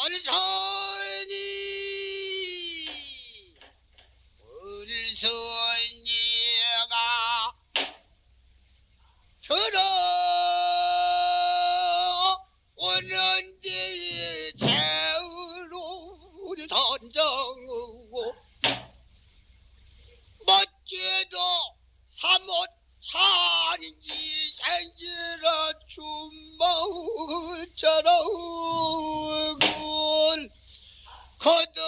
월선이 월선이가 들어오는지 제으로 던정하고 멋지도 사못 차린지 생기라 춤마우처럼 그들